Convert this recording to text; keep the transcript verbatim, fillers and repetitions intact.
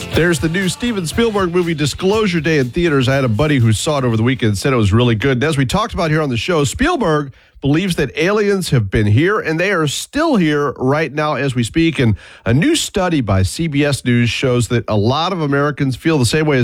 There's the new Steven Spielberg movie Disclosure Day in theaters. I had a buddy who saw it over the weekend and said it was really good. And as we talked about here on the show, Spielberg believes that aliens have been here and they are still here right now as we speak. And a new study by C B S News shows that a lot of Americans feel the same way as